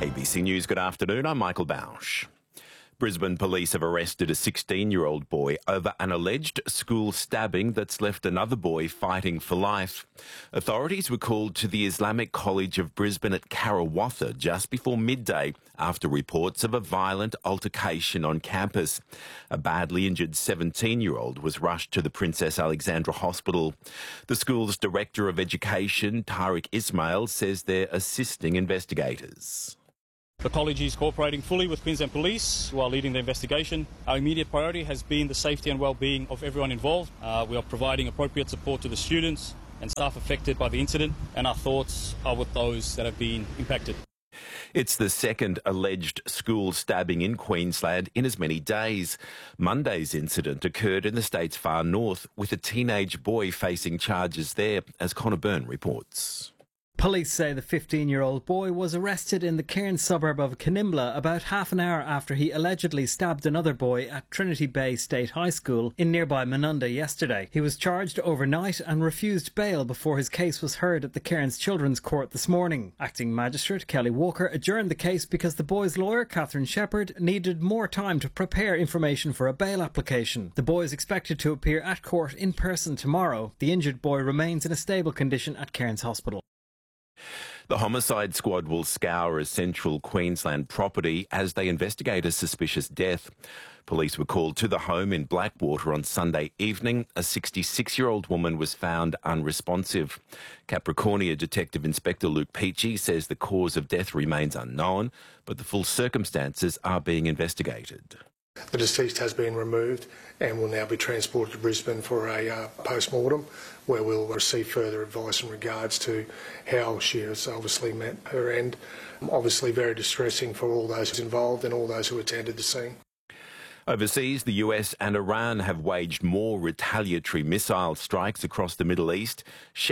ABC News, good afternoon. I'm Michael Bausch. Brisbane police have arrested a 16-year-old boy over an alleged school stabbing that's left another boy fighting for life. Authorities were called to the Islamic College of Brisbane at Karawatha just before midday after reports of a violent altercation on campus. A badly injured 17-year-old was rushed to the Princess Alexandra Hospital. The school's Director of Education, Tariq Ismail, says they're assisting investigators. The college is cooperating fully with Queensland Police while leading the investigation. Our immediate priority has been the safety and well-being of everyone involved. We are providing appropriate support to the students and staff affected by the incident, and our thoughts are with those that have been impacted. It's the second alleged school stabbing in Queensland in as many days. Monday's incident occurred in the state's far north, with a teenage boy facing charges there, as Connor Byrne reports. Police say the 15-year-old boy was arrested in the Cairns suburb of Canimbla about half an hour after he allegedly stabbed another boy at Trinity Bay State High School in nearby Menunda yesterday. He was charged overnight and refused bail before his case was heard at the Cairns Children's Court this morning. Acting Magistrate Kelly Walker adjourned the case because the boy's lawyer, Catherine Shepherd, needed more time to prepare information for a bail application. The boy is expected to appear at court in person tomorrow. The injured boy remains in a stable condition at Cairns Hospital. The homicide squad will scour a central Queensland property as they investigate a suspicious death. Police were called to the home in Blackwater on Sunday evening. A 66-year-old woman was found unresponsive. Capricornia Detective Inspector Luke Peachy says the cause of death remains unknown, but the full circumstances are being investigated. The deceased has been removed and will now be transported to Brisbane for a post-mortem, where we'll receive further advice in regards to how she has obviously met her end. Obviously very distressing for all those involved and all those who attended the scene. Overseas, the US and Iran have waged more retaliatory missile strikes across the Middle East.